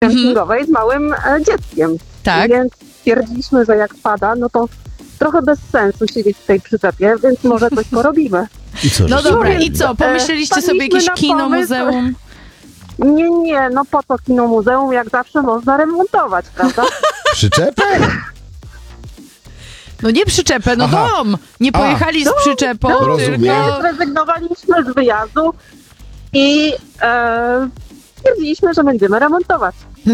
kempingowej z małym dzieckiem. Tak. Więc stwierdziliśmy, że jak pada, no to trochę bez sensu siedzieć w tej przyczepie, więc może coś porobimy. I co? No żeście dobra, zrobili? i co? Pomyśleliście sobie wpadliśmy jakieś na kino, pomysł. muzeum? Nie, no po to kino muzeum, jak zawsze można remontować, prawda? Przyczepę? No nie przyczepę, no Aha. dom! Nie pojechali z przyczepą, rozumiem. tylko... Zrezygnowaliśmy z wyjazdu i stwierdziliśmy, że będziemy remontować.